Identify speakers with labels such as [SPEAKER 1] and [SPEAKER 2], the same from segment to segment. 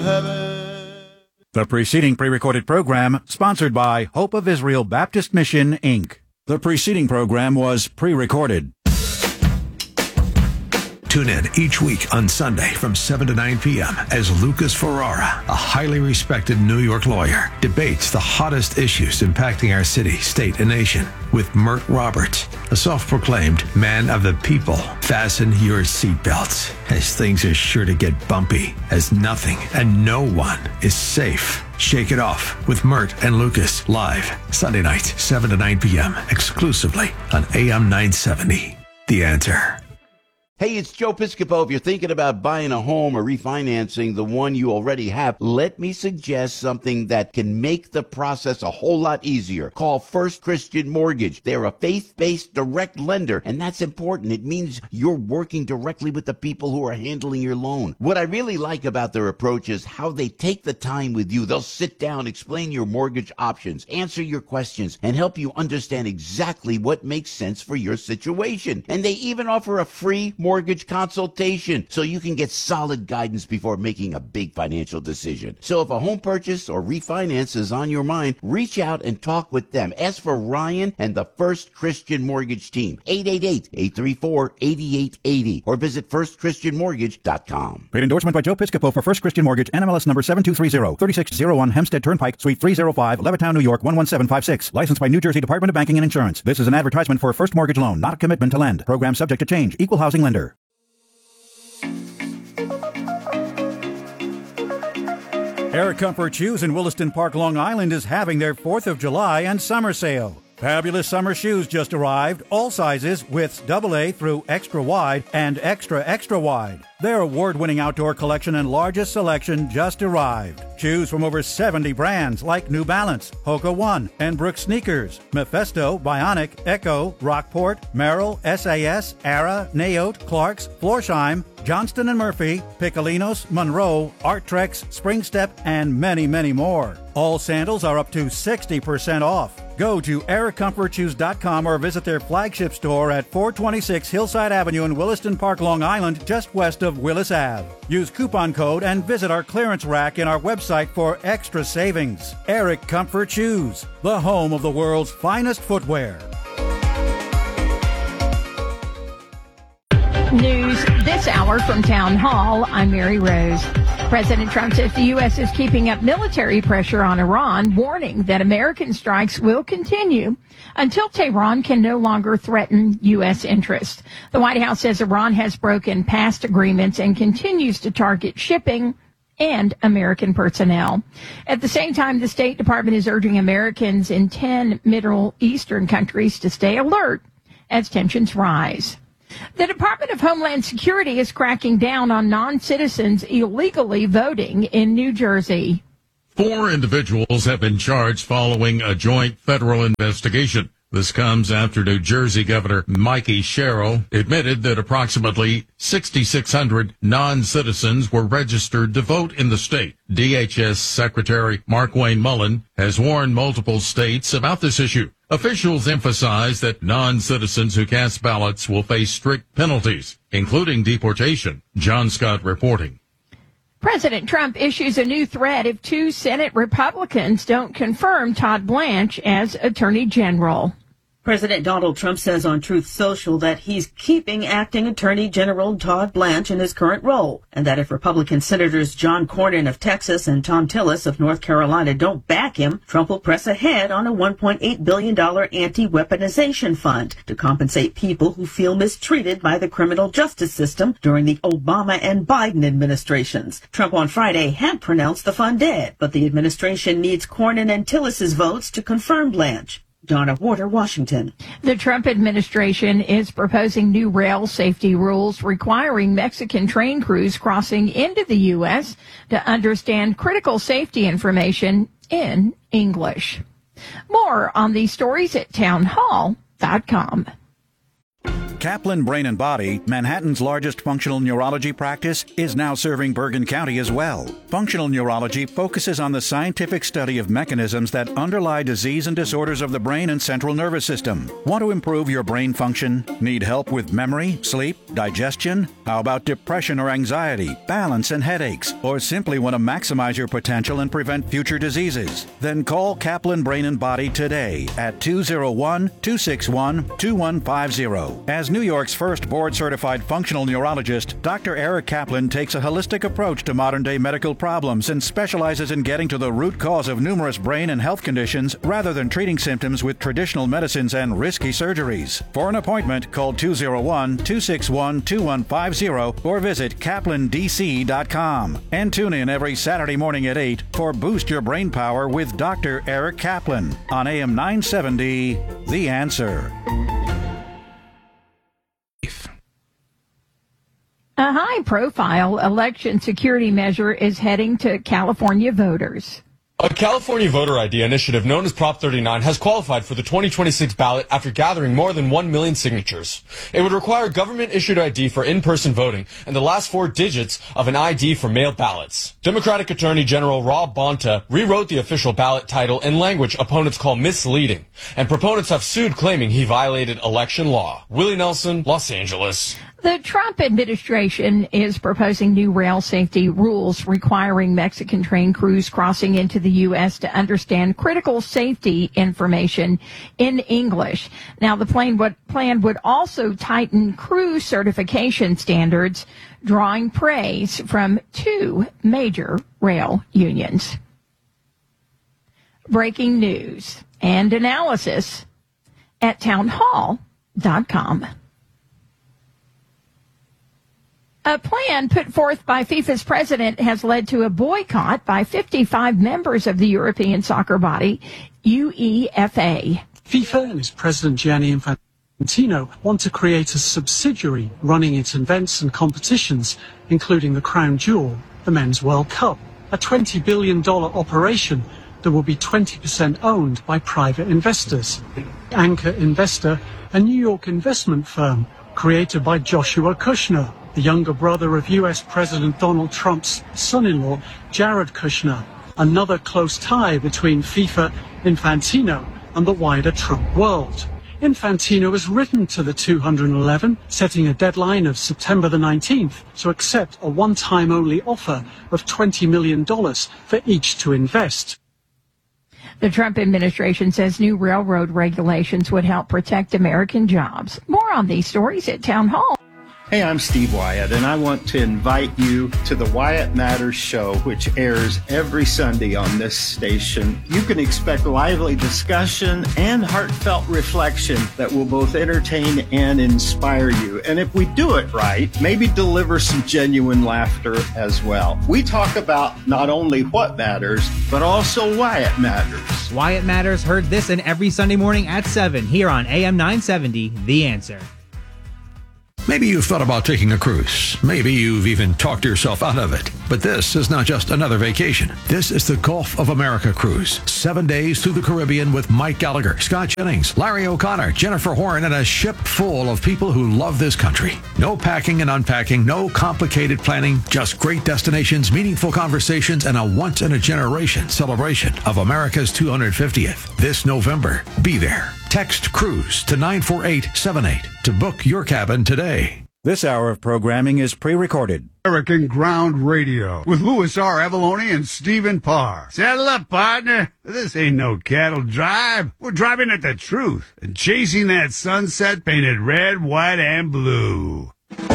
[SPEAKER 1] heaven.
[SPEAKER 2] The preceding pre-recorded program sponsored by Hope of Israel Baptist Mission, Inc. The preceding program was pre-recorded.
[SPEAKER 3] Tune in each week on Sunday from 7 to 9 p.m. as Lucas Ferrara, a highly respected New York lawyer, debates the hottest issues impacting our city, state, and nation with Mert Roberts, a self-proclaimed man of the people. Fasten your seatbelts, as things are sure to get bumpy, as nothing and no one is safe. Shake It Off with Mert and Lucas, live Sunday night, 7 to 9 p.m., exclusively on AM 970. The Answer.
[SPEAKER 4] Hey, it's Joe Piscopo. If you're thinking about buying a home or refinancing the one you already have, let me suggest something that can make the process a whole lot easier. Call First Christian Mortgage. They're a faith-based direct lender, and that's important. It means you're working directly with the people who are handling your loan. What I really like about their approach is how they take the time with you. They'll sit down, explain your mortgage options, answer your questions, and help you understand exactly what makes sense for your situation. And they even offer a free mortgage consultation so you can get solid guidance before making a big financial decision. So if a home purchase or refinance is on your mind, reach out and talk with them. Ask for Ryan and the First Christian Mortgage team, 888-834-8880, or visit firstchristianmortgage.com.
[SPEAKER 2] Paid endorsement by Joe Piscopo for First Christian Mortgage, NMLS number 7230, 3601 Hempstead Turnpike, Suite 305, Levittown, New York, 11756. Licensed by New Jersey Department of Banking and Insurance. This is an advertisement for a first mortgage loan, not a commitment to lend. Program subject to change. Equal housing lender. Air Comfort Shoes in Williston Park, Long Island is having their 4th of July and summer sale. Fabulous summer shoes just arrived, all sizes, widths AA through extra wide and extra wide. Their award-winning outdoor collection and largest selection just arrived. Shoes from over 70 brands like New Balance, Hoka One, and Brooks Sneakers, Mephisto, Bionic, Echo, Rockport, Merrill, SAS, Ara, Naote, Clarks, Florsheim, Johnston & Murphy, Piccolinos, Monroe, Arttrex, Springstep, and many, many more. All sandals are up to 60% off. Go to aircomfortshoes.com or visit their flagship store at 426 Hillside Avenue in Williston Park, Long Island, just west of Willis Ave. Use coupon code and visit our clearance rack in our website for extra savings. Eric Comfort Shoes, the home of the world's finest footwear.
[SPEAKER 5] News this hour from Town Hall. I'm Mary Rose. President Trump says the U.S. is keeping up military pressure on Iran, warning that American strikes will continue until Tehran can no longer threaten U.S. interests. The White House says Iran has broken past agreements and continues to target shipping and American personnel. At the same time, the State Department is urging Americans in 10 Middle Eastern countries to stay alert as tensions rise. The Department of Homeland Security is cracking down on non-citizens illegally voting in New Jersey.
[SPEAKER 6] 4 individuals have been charged following a joint federal investigation. This comes after New Jersey Governor Mikey Sherrill admitted that approximately 6,600 non-citizens were registered to vote in the state. DHS Secretary Markwayne Mullen has warned multiple states about this issue. Officials emphasize that non-citizens who cast ballots will face strict penalties, including deportation. John Scott reporting.
[SPEAKER 5] President Trump issues a new threat if 2 Senate Republicans don't confirm Todd Blanche as Attorney General.
[SPEAKER 7] President Donald Trump says on Truth Social that he's keeping acting Attorney General Todd Blanche in his current role, and that if Republican Senators John Cornyn of Texas and Tom Tillis of North Carolina don't back him, Trump will press ahead on a $1.8 billion anti-weaponization fund to compensate people who feel mistreated by the criminal justice system during the Obama and Biden administrations. Trump on Friday had pronounced the fund dead, but the administration needs Cornyn and Tillis's votes to confirm Blanche. Donna Warder, Washington.
[SPEAKER 5] The Trump administration is proposing new rail safety rules requiring Mexican train crews crossing into the U.S. to understand critical safety information in English. More on these stories at townhall.com.
[SPEAKER 2] Kaplan Brain and Body, Manhattan's largest functional neurology practice, is now serving Bergen County as well. Functional neurology focuses on the scientific study of mechanisms that underlie disease and disorders of the brain and central nervous system. Want to improve your brain function? Need help with memory, sleep, digestion? How about depression or anxiety, balance and headaches? Or simply want to maximize your potential and prevent future diseases? Then call Kaplan Brain and Body today at 201-261-2150. As New York's first board-certified functional neurologist, Dr. Eric Kaplan takes a holistic approach to modern-day medical problems and specializes in getting to the root cause of numerous brain and health conditions rather than treating symptoms with traditional medicines and risky surgeries. For an appointment, call 201-261-2150 or visit kaplandc.com. And tune in every Saturday morning at 8 for Boost Your Brain Power with Dr. Eric Kaplan on AM 970, The Answer.
[SPEAKER 5] A high-profile election security measure is heading to California voters.
[SPEAKER 1] A California voter ID initiative known as Prop 39 has qualified for the 2026 ballot after gathering more than 1 million signatures. It would require government-issued ID for in-person voting and the last 4 digits of an ID for mail ballots. Democratic Attorney General Rob Bonta rewrote the official ballot title in language opponents call misleading, and proponents have sued claiming he violated election law. Willie Nelson, Los Angeles.
[SPEAKER 5] The Trump administration is proposing new rail safety rules requiring Mexican train crews crossing into the U.S. to understand critical safety information in English. Now, the plan would also tighten crew certification standards, drawing praise from 2 major rail unions. Breaking news and analysis at townhall.com. A plan put forth by FIFA's president has led to a boycott by 55 members of the European soccer body, UEFA.
[SPEAKER 8] FIFA and its president Gianni Infantino want to create a subsidiary running its events and competitions, including the crown jewel, the Men's World Cup, a $20 billion operation that will be 20% owned by private investors. Anchor Investor, a New York investment firm created by Joshua Kushner, the younger brother of U.S. President Donald Trump's son-in-law, Jared Kushner, another close tie between FIFA, Infantino, and the wider Trump world. Infantino has written to the 211, setting a deadline of September the 19th to accept a one-time only offer of $20 million for each to invest.
[SPEAKER 5] The Trump administration says new railroad regulations would help protect American jobs. More on these stories at Town Hall.
[SPEAKER 9] Hey, I'm Steve Wyatt, and I want to invite you to the Wyatt Matters Show, which airs every Sunday on this station. You can expect lively discussion and heartfelt reflection that will both entertain and inspire you. And if we do it right, maybe deliver some genuine laughter as well. We talk about not only what matters, but also why it matters.
[SPEAKER 10] Wyatt Matters, heard this and every Sunday morning at 7 here on AM 970, The Answer.
[SPEAKER 3] Maybe you've thought about taking a cruise. Maybe you've even talked yourself out of it. But this is not just another vacation. This is the Gulf of America cruise. 7 days through the Caribbean with Mike Gallagher, Scott Jennings, Larry O'Connor, Jennifer Horn, and a ship full of people who love this country. No packing and unpacking, no complicated planning, just great destinations, meaningful conversations, and a once-in-a-generation celebration of America's 250th. This November, be there. Text CRUISE to 94878 to book your cabin today.
[SPEAKER 2] This hour of programming is pre-recorded.
[SPEAKER 11] American Ground Radio with Louis R. Avalone and Stephen Parr. Saddle up, partner. This ain't no cattle drive. We're driving at the truth and chasing that sunset painted red, white, and blue.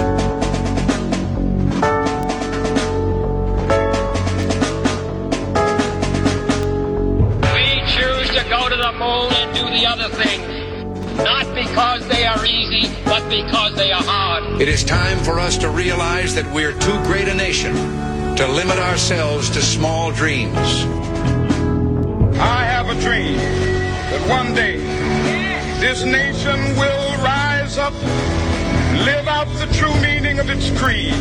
[SPEAKER 12] We choose to go to the moon and do the other things. Not because they are easy, but because they are hard.
[SPEAKER 13] It is time for us to realize that we're too great a nation to limit ourselves to small dreams.
[SPEAKER 14] I have a dream that one day this nation will rise up, live out the true meaning of its creed.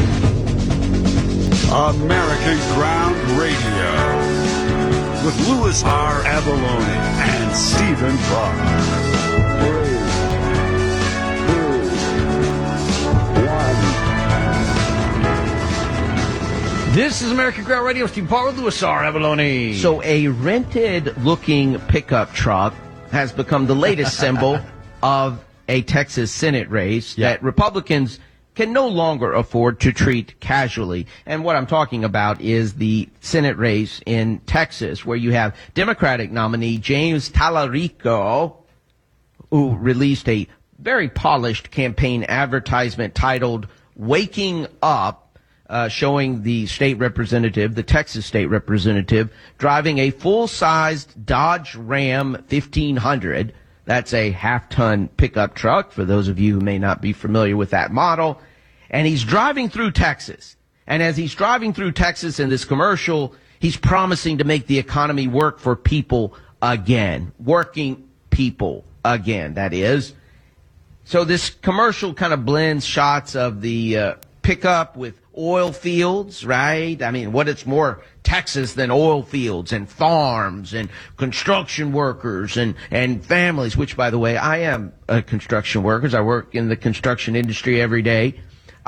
[SPEAKER 11] American Ground Radio with Louis R. Avalone and Stephen Parr.
[SPEAKER 15] This is American Ground Radio. Steve Parr with Louis R. Avalone.
[SPEAKER 16] So a rented-looking pickup truck has become the latest symbol of a Texas Senate race that Republicans can no longer afford to treat casually. And what I'm talking about is the Senate race in Texas, where you have Democratic nominee James Tallarico, who released a very polished campaign advertisement titled Waking Up, showing the state representative, the Texas state representative, driving a full-sized Dodge Ram 1500. That's a half-ton pickup truck, for those of you who may not be familiar with that model. And he's driving through Texas. And as he's driving through Texas in this commercial, he's promising to make the economy work for people again. Working people again, that is. So this commercial kind of blends shots of the pickup with oil fields, right? I mean, what it's more Texas than oil fields and farms and construction workers and families, which, by the way, I am a construction worker. I work in the construction industry every day.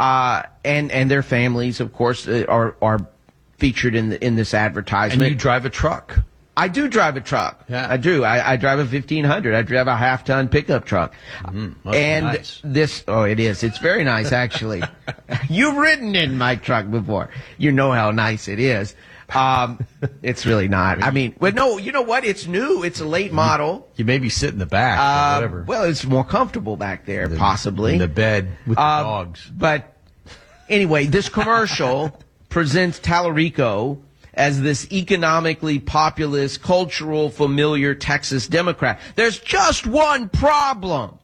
[SPEAKER 16] And their families, of course, are featured in this advertisement.
[SPEAKER 15] And you drive a truck.
[SPEAKER 16] I do drive a truck. Yeah. I do. I drive a 1500. I drive a half-ton pickup truck. And nice. It is. It's very nice, actually. You've ridden in my truck before. You know how nice it is. It's really not. I mean, but no, you know what? It's new. It's a late model.
[SPEAKER 15] You maybe sit in the back or whatever.
[SPEAKER 16] Well, it's more comfortable back there, possibly.
[SPEAKER 15] In the bed with the dogs.
[SPEAKER 16] But anyway, this commercial presents Tallarico as this economically populous, cultural, familiar Texas Democrat. There's just one problem.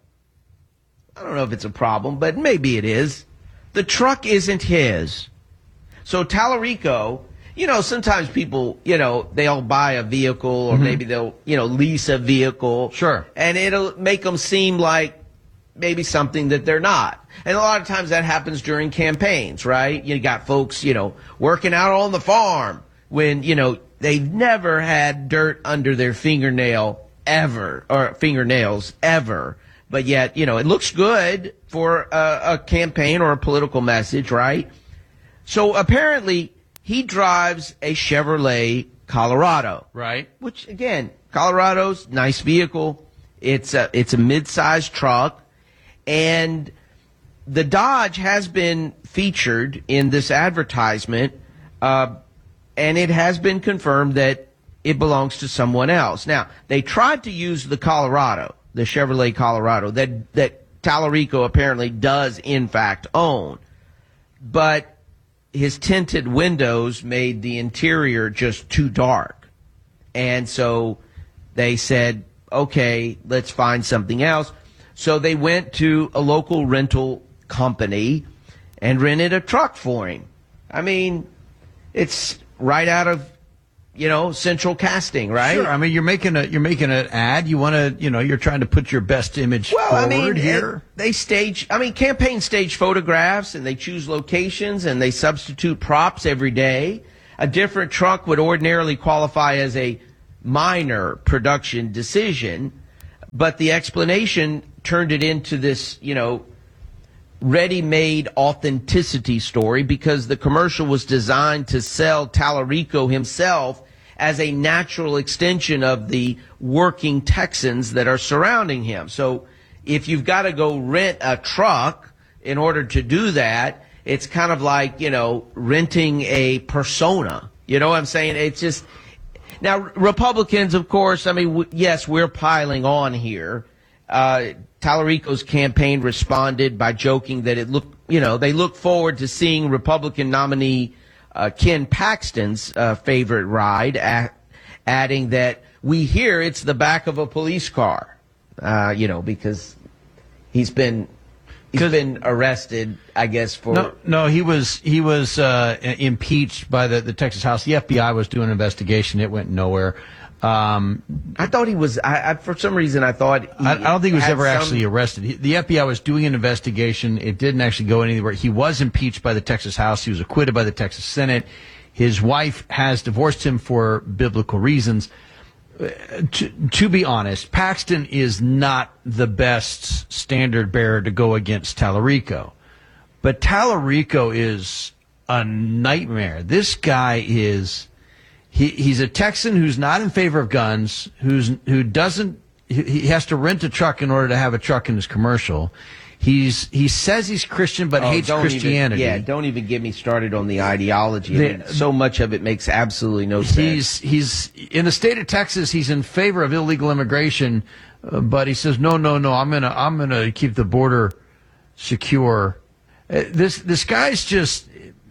[SPEAKER 16] I don't know if it's a problem, but maybe it is. The truck isn't his. So Tallarico, sometimes people, they'll buy a vehicle or maybe they'll, lease a vehicle.
[SPEAKER 15] Sure.
[SPEAKER 16] And it'll make them seem like maybe something that they're not. And a lot of times that happens during campaigns, right? You got folks, working out on the farm when, they've never had dirt under their fingernails ever. But yet, it looks good for a campaign or a political message, right? So apparently he drives a Chevrolet Colorado.
[SPEAKER 15] Right.
[SPEAKER 16] Which, again, Colorado's nice vehicle. It's a mid-sized truck. And the Dodge has been featured in this advertisement, and it has been confirmed that it belongs to someone else. Now, they tried to use the Chevrolet Colorado, that Tallarico apparently does, in fact, own. But his tinted windows made the interior just too dark. And so they said, okay, let's find something else. So they went to a local rental company and rented a truck for him. I mean, it's right out of, Central Casting, right?
[SPEAKER 15] Sure. I mean, you're making an ad. You want to, you're trying to put your best image forward here.
[SPEAKER 16] Campaign stage photographs, and they choose locations, and they substitute props every day. A different truck would ordinarily qualify as a minor production decision, but the explanation turned it into this, ready-made authenticity story, because the commercial was designed to sell Tallarico himself as a natural extension of the working Texans that are surrounding him. So if you've got to go rent a truck in order to do that, it's kind of like, renting a persona. You know what I'm saying? It's just... Now, Republicans, of course, yes, we're piling on here. Tallarico's campaign responded by joking that they look forward to seeing Republican nominee Ken Paxton's favorite ride, adding that we hear it's the back of a police car, because he's been arrested, I guess, for...
[SPEAKER 15] No, he was impeached by the Texas House. The FBI was doing an investigation. It went nowhere.
[SPEAKER 16] I thought he was. For some reason, I thought.
[SPEAKER 15] I don't think he was ever actually arrested. The FBI was doing an investigation. It didn't actually go anywhere. He was impeached by the Texas House. He was acquitted by the Texas Senate. His wife has divorced him for biblical reasons. To be honest, Paxton is not the best standard bearer to go against Tallarico, but Tallarico is a nightmare. This guy is he's a Texan who's not in favor of guns, he has to rent a truck in order to have a truck in his commercial. He says he's Christian but hates Christianity.
[SPEAKER 16] Don't even get me started on the ideology. So much of it makes absolutely no sense.
[SPEAKER 15] He's in the state of Texas. He's in favor of illegal immigration, but he says no. I'm gonna keep the border secure. This guy's just.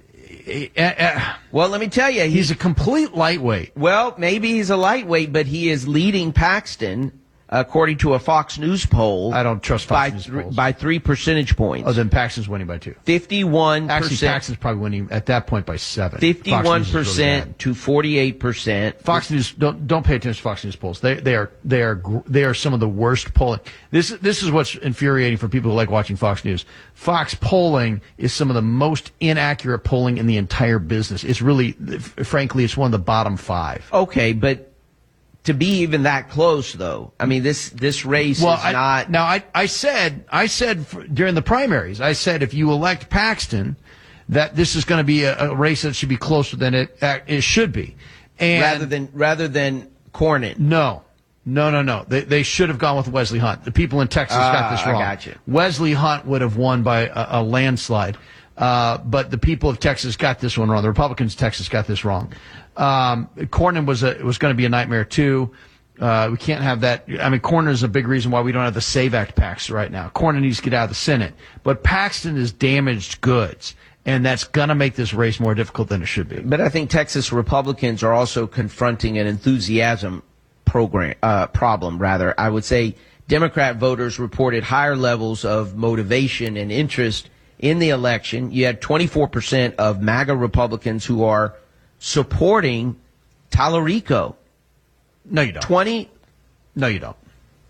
[SPEAKER 16] Well, let me tell you,
[SPEAKER 15] he's a complete lightweight.
[SPEAKER 16] Well, maybe he's a lightweight, but he is leading Paxton. According to a Fox News poll,
[SPEAKER 15] I don't trust Fox News polls.
[SPEAKER 16] By 3 percentage points.
[SPEAKER 15] Oh, then Paxton's winning by 2.
[SPEAKER 16] 51%.
[SPEAKER 15] Actually, Paxton's probably winning at that point by 7.
[SPEAKER 16] 51% to 48%.
[SPEAKER 15] Fox News don't pay attention to Fox News polls. They are some of the worst polling. This is what's infuriating for people who like watching Fox News. Fox polling is some of the most inaccurate polling in the entire business. It's really, frankly, it's one of the bottom 5.
[SPEAKER 16] Okay, but. To be even that close, though, I mean, this race is not.
[SPEAKER 15] Now, I said during the primaries, I said if you elect Paxton, that this is going to be a race that should be closer than it should be, and
[SPEAKER 16] rather than Cornyn.
[SPEAKER 15] No. They should have gone with Wesley Hunt. The people in Texas got this wrong.
[SPEAKER 16] I got you.
[SPEAKER 15] Wesley Hunt would have won by a landslide, but the people of Texas got this one wrong. The Republicans of Texas got this wrong. Cornyn was going to be a nightmare too. We can't have that. I mean, Cornyn is a big reason why we don't have the SAVE Act PACs right now. Cornyn needs to get out of the Senate, but Paxton is damaged goods, and that's going to make this race more difficult than it should be.
[SPEAKER 16] But I think Texas Republicans are also confronting an enthusiasm problem. Rather, I would say Democrat voters reported higher levels of motivation and interest in the election. You had 24% of MAGA Republicans who are supporting Tallarico.
[SPEAKER 15] No, you don't.
[SPEAKER 16] 20?
[SPEAKER 15] No, you don't.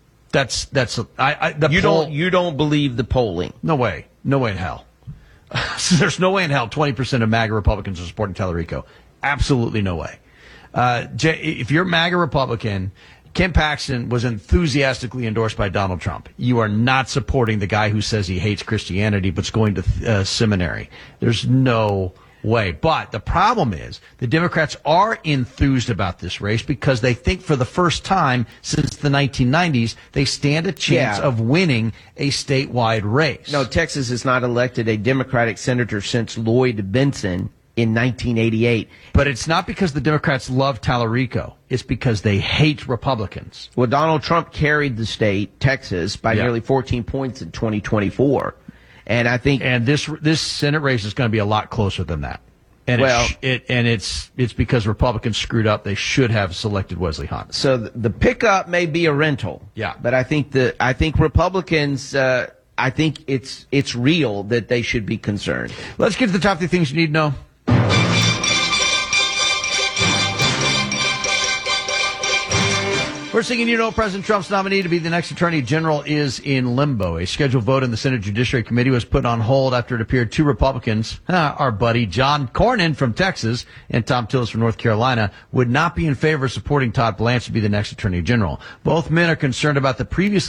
[SPEAKER 16] You don't believe the polling?
[SPEAKER 15] No way in hell. There's no way in hell 20% of MAGA Republicans are supporting Tallarico. Absolutely no way. If you're a MAGA Republican, Ken Paxton was enthusiastically endorsed by Donald Trump. You are not supporting the guy who says he hates Christianity but's going to seminary. There's no way. But the problem is the Democrats are enthused about this race because they think for the first time since the 1990s they stand a chance of winning a statewide race.
[SPEAKER 16] No, Texas has not elected a Democratic senator since Lloyd Benson in 1988.
[SPEAKER 15] But it's not because the Democrats love Tallarico. It's because they hate Republicans.
[SPEAKER 16] Well, Donald Trump carried the state, Texas, by nearly 14 points in 2024. And I think,
[SPEAKER 15] this Senate race is going to be a lot closer than that. And it's because Republicans screwed up. They should have selected Wesley Hunt.
[SPEAKER 16] So the pickup may be a rental.
[SPEAKER 15] Yeah.
[SPEAKER 16] But I think Republicans, I think it's real that they should be concerned.
[SPEAKER 15] Let's get to the top 3 things you need to know. First thing you need to know, President Trump's nominee to be the next Attorney General is in limbo. A scheduled vote in the Senate Judiciary Committee was put on hold after it appeared 2 Republicans, our buddy John Cornyn from Texas and Thom Tillis from North Carolina, would not be in favor of supporting Todd Blanche to be the next Attorney General. Both men are concerned about the previously